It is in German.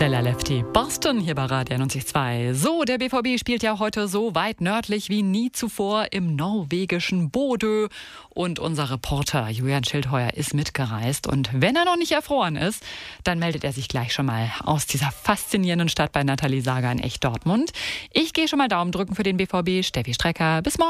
Stella Lefty Boston hier bei Radio 90.2. So, der BVB spielt ja heute so weit nördlich wie nie zuvor im norwegischen Bodø. Und unser Reporter Julian Schildheuer ist mitgereist. Und wenn er noch nicht erfroren ist, dann meldet er sich gleich schon mal aus dieser faszinierenden Stadt bei Nathalie Sager in Echt Dortmund. Ich gehe schon mal Daumen drücken für den BVB. Steffi Strecker, bis morgen.